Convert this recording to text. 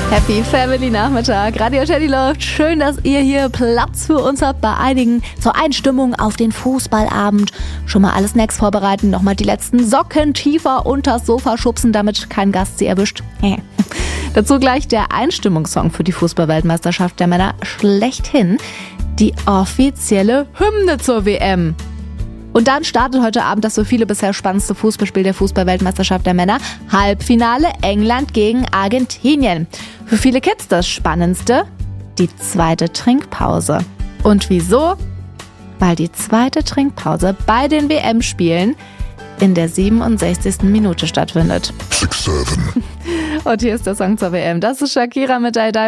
Happy Family Nachmittag, Radio Teddy läuft. Schön, dass ihr hier Platz für uns habt bei einigen zur Einstimmung auf den Fußballabend. Schon mal alle Snacks vorbereiten, nochmal die letzten Socken tiefer unters Sofa schubsen, damit kein Gast sie erwischt. Dazu gleich der Einstimmungssong für die Fußball-Weltmeisterschaft der Männer schlechthin, die offizielle Hymne zur WM. Und dann startet heute Abend das für viele bisher spannendste Fußballspiel der Fußball-Weltmeisterschaft der Männer. Halbfinale England gegen Argentinien. Für viele Kids das Spannendste, die zweite Trinkpause. Und wieso? Weil die zweite Trinkpause bei den WM-Spielen in der 67. Minute stattfindet. 6-7. Und hier ist der Song zur WM. Das ist Shakira mit Die Die.